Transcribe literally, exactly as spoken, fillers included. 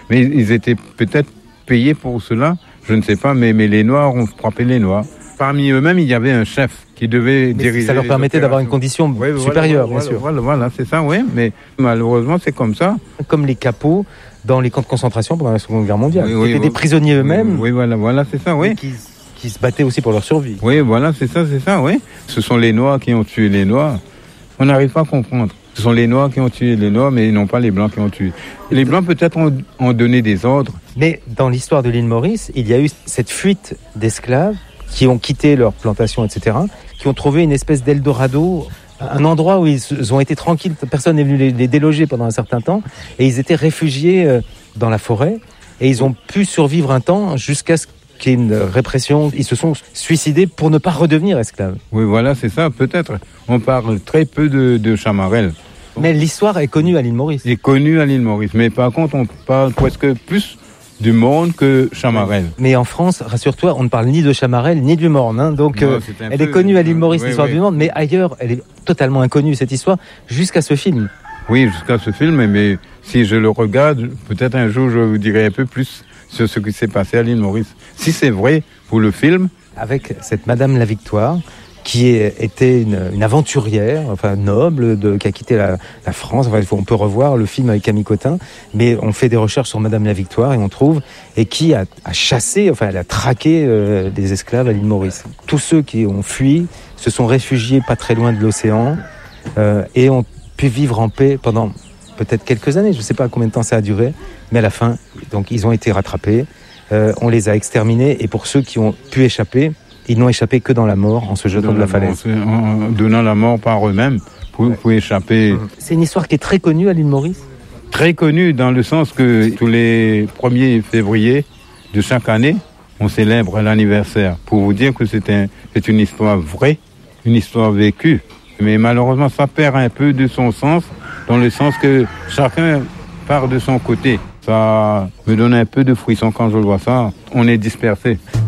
Mais ils étaient peut-être payés pour cela, je ne sais pas, mais, mais les Noirs ont frappé les Noirs. Parmi eux-mêmes, il y avait un chef qui devait mais diriger. Ça leur permettait d'avoir une condition oui, supérieure, voilà, bien sûr. Voilà, voilà, c'est ça, oui, mais malheureusement, c'est comme ça. Comme les capots dans les camps de concentration pendant la Seconde Guerre mondiale. Oui, qui oui, étaient oui, des prisonniers eux-mêmes. Oui, oui, voilà, voilà, c'est ça, oui. Qui, qui se battaient aussi pour leur survie. Oui, voilà, c'est ça, c'est ça, oui. Ce sont les Noirs qui ont tué les Noirs. On n'arrive pas à comprendre. Ce sont les Noirs qui ont tué les Noirs, mais non pas les Blancs qui ont tué. Les Blancs peut-être ont, ont donné des ordres. Mais dans l'histoire de l'île Maurice, il y a eu cette fuite d'esclaves qui ont quitté leur plantation, et cetera, qui ont trouvé une espèce d'Eldorado, un endroit où ils ont été tranquilles, personne n'est venu les, les déloger pendant un certain temps, et ils étaient réfugiés dans la forêt, et ils ont pu survivre un temps jusqu'à ce qu'il y ait une répression. Ils se sont suicidés pour ne pas redevenir esclaves. Oui, voilà, c'est ça, peut-être. On parle très peu de, de Chamarel. Mais l'histoire est connue à l'île Maurice. Est connue à l'île Maurice, mais par contre, on parle presque plus du Morne que Chamarel. Mais en France, rassure-toi, on ne parle ni de Chamarel ni du Morne. Hein, donc, non, euh, elle peu, est connue à l'île Maurice, oui, l'histoire oui. du Morne, mais ailleurs, elle est totalement inconnue, cette histoire, jusqu'à ce film. Oui, jusqu'à ce film, mais si je le regarde, peut-être un jour, je vous dirai un peu plus sur ce qui s'est passé à l'île Maurice. Si c'est vrai pour le film. Avec cette Madame la Victoire, qui était une, une aventurière, enfin noble, de, qui a quitté la, la France. Enfin, on peut revoir le film avec Camille Cotin, mais on fait des recherches sur Madame la Victoire et on trouve, et qui a, a chassé, enfin elle a traqué euh, des esclaves à l'île Maurice. Tous ceux qui ont fui se sont réfugiés pas très loin de l'océan euh, et ont pu vivre en paix pendant peut-être quelques années. Je ne sais pas combien de temps ça a duré, mais à la fin, donc ils ont été rattrapés, euh, on les a exterminés, et pour ceux qui ont pu échapper, ils n'ont échappé que dans la mort, en se jetant de la falaise. En donnant la mort par eux-mêmes pour, pour échapper. C'est une histoire qui est très connue à l'île Maurice ? Très connue dans le sens que tous les premier février de chaque année, on célèbre l'anniversaire. Pour vous dire que c'est, un, c'est une histoire vraie, une histoire vécue. Mais malheureusement, ça perd un peu de son sens, dans le sens que chacun part de son côté. Ça me donne un peu de frisson quand je vois ça. On est dispersé.